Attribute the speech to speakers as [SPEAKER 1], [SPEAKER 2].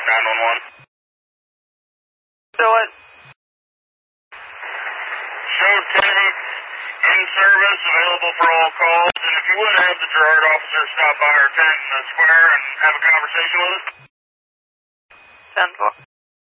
[SPEAKER 1] 911.
[SPEAKER 2] So what?
[SPEAKER 1] Showed Kevin in service, available for all calls, and if you would have the Girard officer stop by our tent in the square and have a conversation with us.
[SPEAKER 2] 10-4.